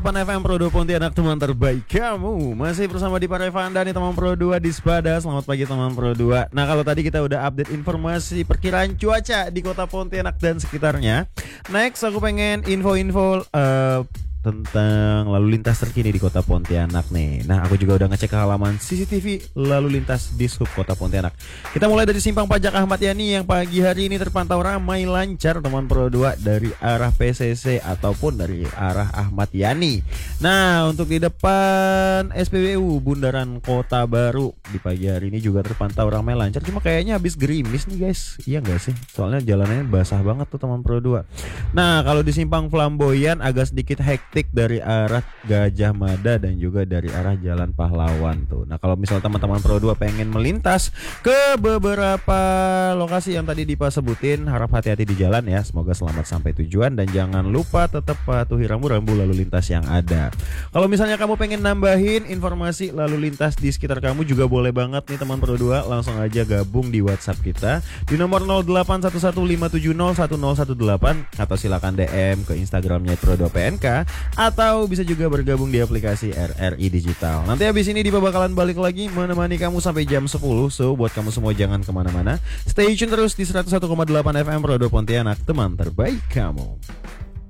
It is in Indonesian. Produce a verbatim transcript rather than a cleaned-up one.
Pan F M Pro dua Pontianak, teman terbaik kamu. Masih bersama di Parevanda nih teman Pro dua di Spada. Selamat pagi teman Pro dua. Nah, kalau tadi kita udah update informasi perkiraan cuaca di kota Pontianak dan sekitarnya. Next aku pengen info-info uh, tentang lalu lintas terkini di kota Pontianak nih. Nah, aku juga udah ngecek ke halaman C C T V lalu lintas di Sub Kota Pontianak. Kita mulai dari Simpang Pajak Ahmad Yani yang pagi hari ini terpantau ramai lancar teman Pro dua dari arah P C C ataupun dari arah Ahmad Yani. Nah, untuk di depan S P B U Bundaran Kota Baru di pagi hari ini juga terpantau ramai lancar. Cuma kayaknya habis gerimis nih guys. Iya nggak sih? Soalnya jalanannya basah banget tuh teman Pro dua. Nah, kalau di Simpang Flamboyan agak sedikit hektik dari arah Gajah Mada dan juga dari arah Jalan Pahlawan tuh. Nah, kalau misal teman-teman Pro dua pengen melintas ke beberapa lokasi yang tadi Dipa sebutin, harap hati-hati di jalan ya. Semoga selamat sampai tujuan dan jangan lupa tetap patuhi rambu-rambu lalu lintas yang ada. Kalau misalnya kamu pengen nambahin informasi lalu lintas di sekitar kamu juga boleh banget nih teman Pro dua, langsung aja gabung di WhatsApp kita di nomor nol delapan satu satu lima tujuh nol satu nol satu delapan atau silakan D M ke Instagramnya Pro dua P N K atau bisa juga bergabung di aplikasi R R I Digital. Nanti habis ini Dipa bakalan balik lagi menemani kamu sampai jam sepuluh. So buat kamu semua jangan kemana-mana, stay tune terus di seratus satu koma delapan F M Pro dua Pontianak, teman terbaik kamu.